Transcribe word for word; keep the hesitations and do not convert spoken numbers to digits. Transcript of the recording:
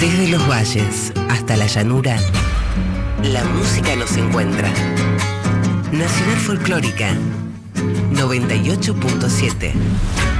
Desde los valles hasta la llanura, la música nos encuentra. Nacional Folclórica noventa y ocho punto siete.